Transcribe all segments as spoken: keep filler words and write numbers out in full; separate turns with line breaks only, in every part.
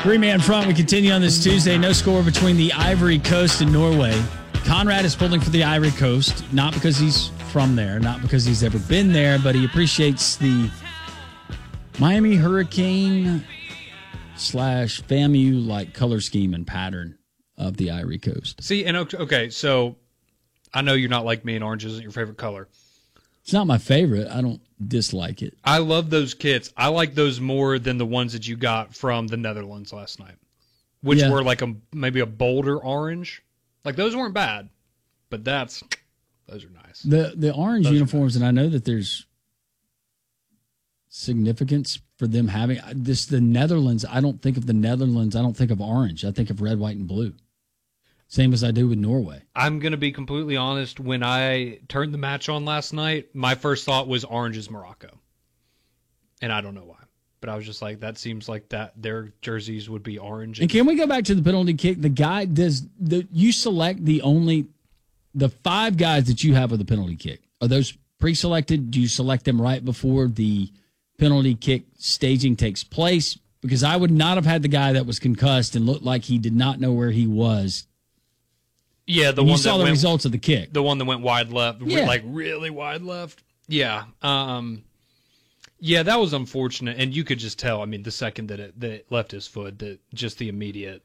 Three-man front. We continue on this Tuesday. No score between the Ivory Coast and Norway. Conrad is pulling for the Ivory Coast, not because he's from there, not because he's ever been there, but he appreciates the Miami Hurricane slash FAMU-like color scheme and pattern of the Ivory Coast.
See, and okay, so I know you're not like me and orange isn't your favorite color.
It's not my favorite. I don't dislike it.
I love those kits. I like those more than the ones that you got from the Netherlands last night, which yeah. were like a maybe a bolder orange. Like those weren't bad, but that's those are nice.
The the orange those uniforms, nice. And I know that there's significance for them having this. The Netherlands. I don't think of the Netherlands. I don't think of orange. I think of red, white, and blue. Same as I do with Norway.
I'm going to be completely honest. When I turned the match on last night, my first thought was orange is Morocco. And I don't know why. But I was just like, that seems like that their jerseys would be orange.
And can we go back to the penalty kick? The guy does the you select the only the five guys that you have with the penalty kick. Are those pre-selected? Do you select them right before the penalty kick staging takes place? Because I would not have had the guy that was concussed and looked like he did not know where he was.
Yeah, the
and
one
you saw
that
the
went,
results of the kick.
The one that went wide left,
yeah.
like really wide left. Yeah, um, yeah, that was unfortunate, and you could just tell. I mean, the second that it, that it left his foot, that just the immediate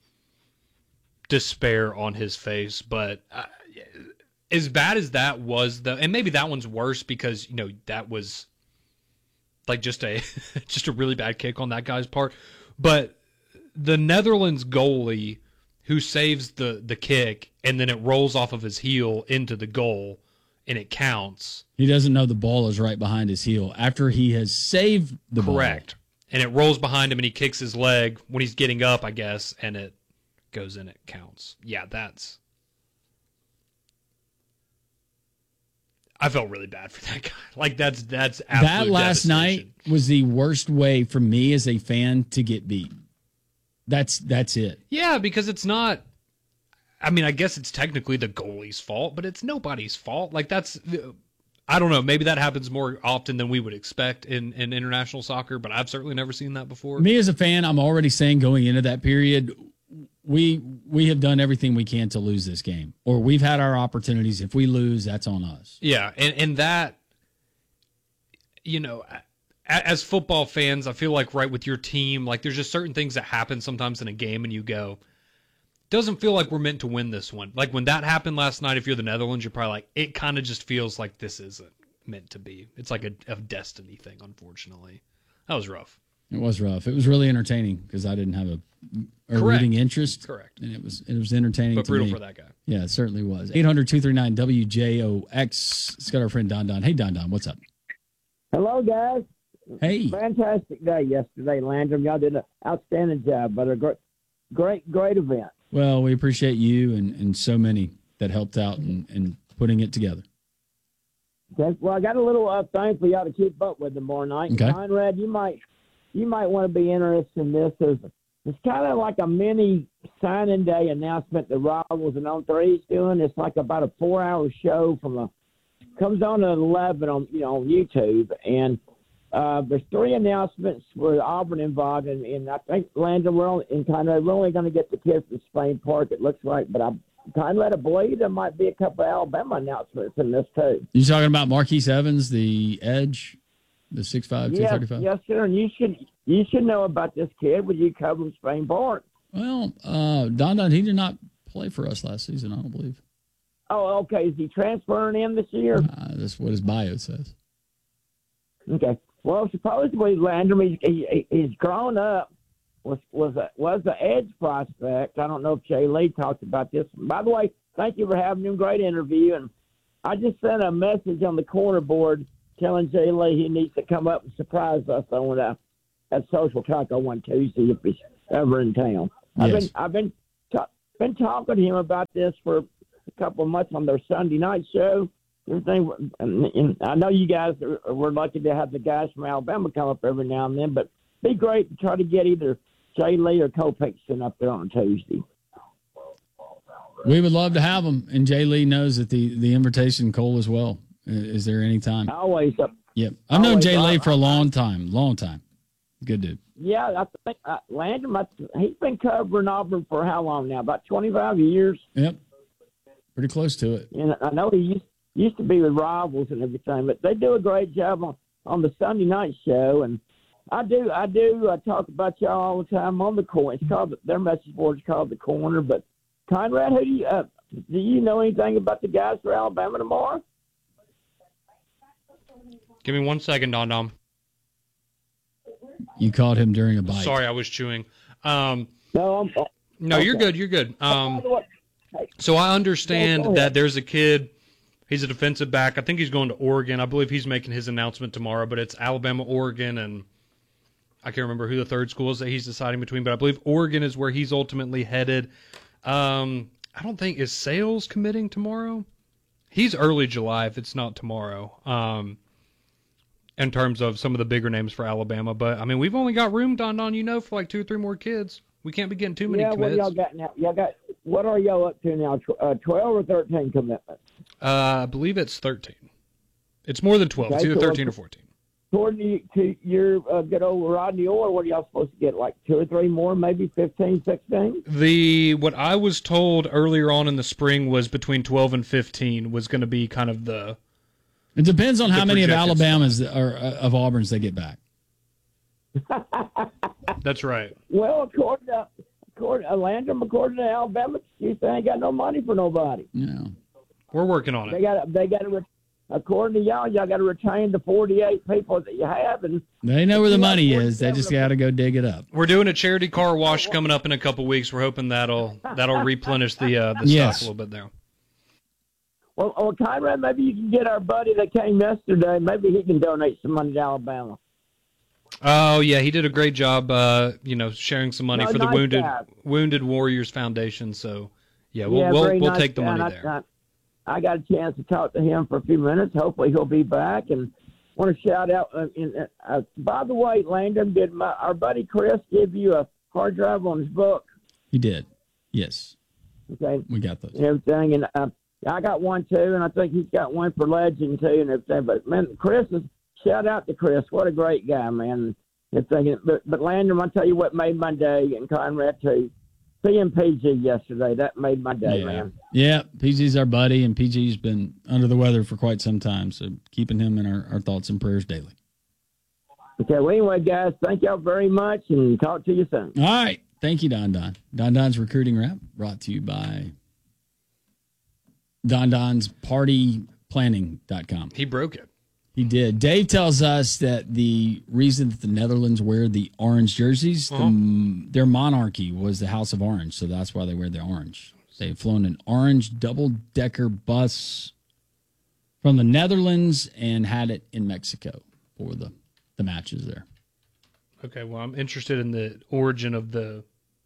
despair on his face. But uh, as bad as that was, though, and maybe that one's worse because you know that was like just a just a really bad kick on that guy's part. But the Netherlands goalie, who saves the, the kick, and then it rolls off of his heel into the goal, and it counts.
He doesn't know the ball is right behind his heel after he has saved the ball.
Correct. And it rolls behind him, and he kicks his leg when he's getting up, I guess, and it goes in, it counts. Yeah, that's... I felt really bad for that guy. Like, that's that's absolute
That last night was the worst way for me as a fan to get beat. That's that's it.
Yeah, because it's not. I mean, I guess it's technically the goalie's fault, but it's nobody's fault. Like that's. I don't know. Maybe that happens more often than we would expect in, in international soccer, but I've certainly never seen that before.
Me as a fan, I'm already saying going into that period, we we have done everything we can to lose this game, or we've had our opportunities. If we lose, that's on us.
Yeah, and and that, you know. As football fans, I feel like right with your team, like there's just certain things that happen sometimes in a game and you go, doesn't feel like we're meant to win this one. Like when that happened last night, if you're the Netherlands, you're probably like, it kind of just feels like this isn't meant to be. It's like a, a destiny thing, unfortunately. That was rough.
It was rough. It was really entertaining because I didn't have a, a rooting interest.
Correct.
And it was it was entertaining
but
to
brutal
me.
for that guy.
Yeah, it certainly was. eight hundred, two three nine, W J O X. It's got our friend Don Don. Hey, Don Don, what's up?
Hello, guys.
Hey.
Fantastic day yesterday, Landrum. Y'all did an outstanding job, but a great, great, great event.
Well, we appreciate you and, and so many that helped out in, in putting it together.
Okay. Well, I got a little uh, thing for y'all to keep up with tomorrow night.
Okay.
Conrad, you might you might want to be interested in this. There's, it's kind of like a mini signing day announcement that Rivals and On three is doing. It's like about a four-hour show from a comes on at eleven on you know on YouTube and. Uh, there's three announcements with Auburn involved, and, and I think Landon, we're only, in Conrad, we're only going to get the kid from Spain Park, it looks like, but I kind of let it believe there might be a couple of Alabama announcements in this, too.
You talking about Marquise Evans, the edge, the six five, two thirty-five?
Yes, yes, sir, and you should, you should know about this kid when you cover Spain Park.
Well, uh, Don Don, he did not play for us last season, I don't believe.
Oh, okay. Is he transferring in this year?
Uh, that's what his bio says.
Okay. Well, supposedly Landrum, he's, he, he's grown up, was was a, was the edge prospect. I don't know if Jay Lee talked about this. By the way, thank you for having him. Great interview. And I just sent a message on the corner board telling Jay Lee he needs to come up and surprise us on uh, at Social Taco one Tuesday if he's ever in town.
Yes.
I've been I've been ta- been talking to him about this for a couple of months on their Sunday night show. Everything, and I know you guys are, we're lucky to have the guys from Alabama come up every now and then, but it'd be great to try to get either Jay Lee or Cole Pinkston up there on Tuesday.
We would love to have them, and Jay Lee knows that the, the invitation, Cole, as well. Is there any time?
Always up.
Yep. I've known
always
Jay
up.
Lee for a long time, long time. Good dude.
Yeah, I think uh, Landrum, I, he's been covering Auburn for how long now? About twenty-five years.
Yep. Pretty close to it.
And I know he used, used to be with Rivals and everything, but they do a great job on, on the Sunday night show. And I do, I do. I talk about y'all all the time on the corner. It's called their message board is called the Corner. But Conrad, who do you uh, do you know anything about the guys for Alabama tomorrow?
Give me one second, Don Dom.
You caught him during a bite.
Sorry, I was chewing. Um,
No, I'm,
no,
okay.
you're good. You're good. Um,
Hey,
so I
go
understand
ahead.
that there's a kid. He's a defensive back. I think he's going to Oregon. I believe he's making his announcement tomorrow, but it's Alabama, Oregon, and I can't remember who the third school is that he's deciding between, but I believe Oregon is where he's ultimately headed. Um, I don't think, is Sales committing tomorrow? He's early July if it's not tomorrow, um, in terms of some of the bigger names for Alabama. But, I mean, we've only got room, Don Don, you know, for like two or three more kids. We can't be getting too many
yeah,
commits.
what y'all got now? Y'all got what are y'all up to now? Tw- uh, Twelve or thirteen commitments?
Uh, I believe it's thirteen. It's more than twelve. It's
Okay,
either
so
thirteen or fourteen.
According to, you- to your uh, good old Rodney Orr, what are y'all supposed to get? Like two or three more, maybe fifteen, sixteen?
The what I was told earlier on in the spring was between twelve and fifteen was going to be kind of the.
It depends on how
The
many of
projected
Alabama's that- or uh, of Auburn's they get back.
That's right.
Well, according to according to Landrum, according to Alabama, you they ain't got no money for nobody.
Yeah.
We're working on
They
it.
got they got to. According to y'all, y'all got to retain the forty-eight people that you have, and
They know where the
Yeah,
money is. They
forty-seven
just got to go dig it up.
We're doing a charity car wash coming up in a couple weeks. We're hoping that'll that'll replenish the uh, the
Yes.
stock a little bit there.
well, well, Conrad, maybe you can get our buddy that came yesterday. Maybe he can donate some money to Alabama.
Oh yeah, he did a great job. Uh, you know, sharing some money
No,
for the
nice
wounded
guy.
Wounded Warriors Foundation. So yeah, we'll
yeah,
we'll,
very
we'll
nice
take the
guy,
money
and
there.
I, I, I got a chance to talk to him for a few minutes. Hopefully, he'll be back. And want to shout out. Uh, in, uh, by the way, Landon, did my, our buddy Chris give you a hard drive on his book?
He did. Yes.
Okay,
We got those.
and everything, and uh, I got one too, and I think he's got one for Legend too, and everything. But man, Chris is shout out to Chris. What a great guy, man. And thinking, but but Landon, I tell you what made my day, and Conrad too. Seeing P G yesterday, that made my day,
Yeah.
man.
Yeah. P G's our buddy, and P G's been under the weather for quite some time. So keeping him in our, our thoughts and prayers daily.
Okay, well, anyway, guys, thank y'all very much, and talk to you soon.
All right. Thank you, Don Don. Don Don's Recruiting Wrap brought to you by Don Don's Party Planning dot com.
He broke it.
He did. Dave tells us that the reason that the Netherlands wear the orange jerseys,
Uh-huh.
the, their monarchy was the House of Orange, so that's why they wear the orange. They've flown an orange double-decker bus from the Netherlands and had it in Mexico for the, the matches there.
Okay, well, I'm interested in the origin of the,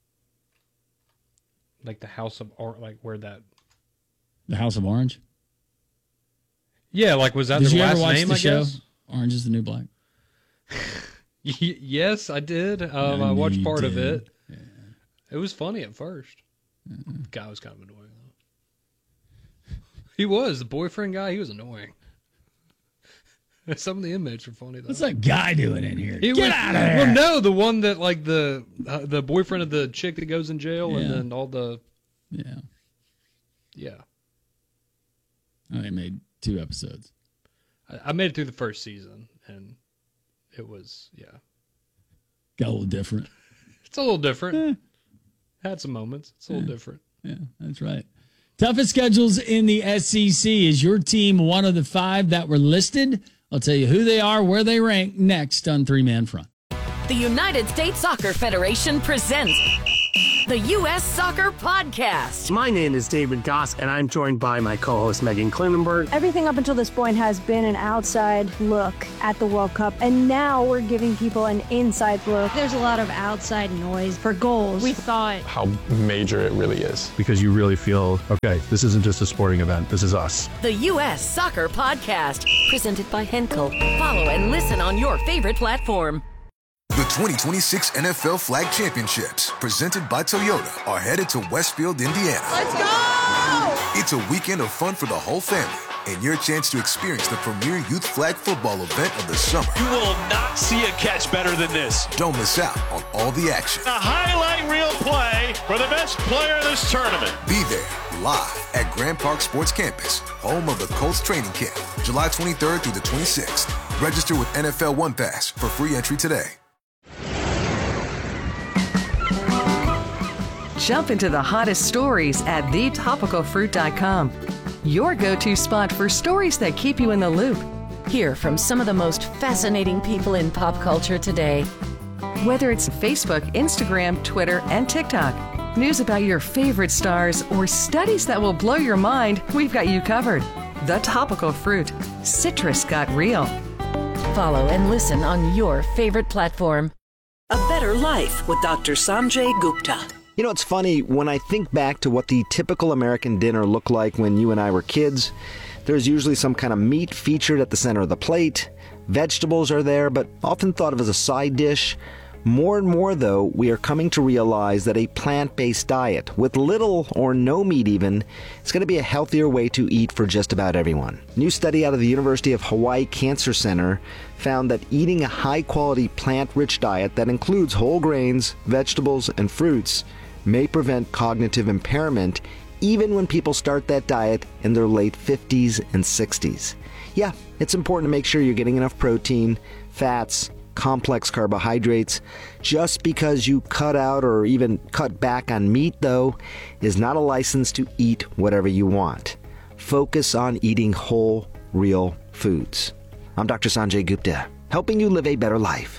like the House of Art, like where that.
The House of Orange?
Yeah, like was that
Did
their
you ever
last
watch
name?
the
I
show?
guess.
Orange is the New Black?
Y- yes, I did. Um,
I
I
knew
watched
you
part of
did.
it. It was funny at first. The guy was kind of annoying though. He was the boyfriend guy. He was annoying. Some of the inmates were funny though.
What's that guy doing in here?
He
Get
was-
out of here!
Well, no, the one that like the uh, the boyfriend of the chick that goes in jail, and
Yeah.
then all the
Yeah.
yeah.
Oh, they made two episodes.
I, I made it through the first season, and it was yeah.
Got a little different.
It's a little different.
Eh.
Had some moments. It's a little different.
Yeah, that's right. Toughest schedules in the S E C. Is your team one of the five that were listed? I'll tell you who they are, where they rank next on Three Man Front.
The United States Soccer Federation presents the U S Soccer Podcast.
My name is David Goss, and I'm joined by my co-host Megan Klinenberg.
Everything up until this point has been an outside look at the World Cup, and now we're giving people an inside look.
There's a lot of outside noise for goals. We thought
how major it really is.
Because you really feel, okay, this isn't just a sporting event, this is us.
The U S Soccer Podcast, presented by Henkel. Follow and listen on your favorite platform.
The twenty twenty-six N F L Flag Championships, presented by Toyota, are headed to Westfield, Indiana.
Let's go!
It's a weekend of fun for the whole family. and your chance to experience the premier youth flag football event of the summer.
You will not see a catch better than this.
Don't miss out on all the action.
A highlight reel play for the best player in this tournament.
Be there live at Grand Park Sports Campus, home of the Colts training camp, July twenty-third through the twenty-sixth. Register with N F L One Pass for free entry today.
Jump into the hottest stories at the topical fruit dot com. Your go-to spot for stories that keep you in the loop.
Hear from some of the most fascinating people in pop culture today.
Whether it's Facebook, Instagram, Twitter, and TikTok, news about your favorite stars, or studies that will blow your mind, we've got you covered. The Topical Fruit. Citrus got real.
Follow and listen on your favorite platform.
A Better Life with Doctor Sanjay Gupta.
You know, it's funny, when I think back to what the typical American dinner looked like when you and I were kids, there's usually some kind of meat featured at the center of the plate. Vegetables are there, but often thought of as a side dish. More and more, though, we are coming to realize that a plant-based diet, with little or no meat even, is going to be a healthier way to eat for just about everyone. A new study out of the University of Hawaii Cancer Center found that eating a high-quality plant-rich diet that includes whole grains, vegetables, and fruits may prevent cognitive impairment even when people start that diet in their late fifties and sixties. Yeah, it's important to make sure you're getting enough protein, fats, complex carbohydrates. Just because you cut out or even cut back on meat, though, is not a license to eat whatever you want. Focus on eating whole, real foods. I'm Doctor Sanjay Gupta, helping you live a better life.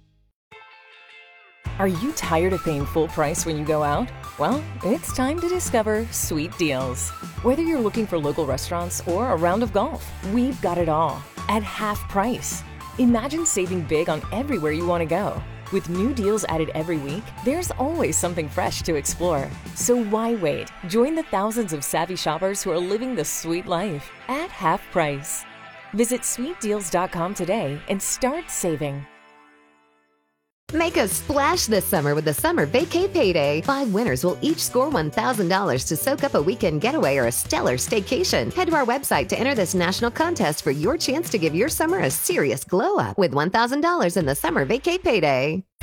Are you tired of paying full price when you go out? Well, it's time to discover Sweet Deals. Whether you're looking for local restaurants or a round of golf, we've got it all at half price. Imagine saving big on everywhere you want to go. With new deals added every week, there's always something fresh to explore. So why wait? Join the thousands of savvy shoppers who are living the sweet life at half price. Visit sweet deals dot com today and start saving.
Make a splash this summer with the Summer Vacay Payday. Five winners will each score one thousand dollars to soak up a weekend getaway or a stellar staycation. Head to our website to enter this national contest for your chance to give your summer a serious glow up with one thousand dollars in the Summer Vacay Payday.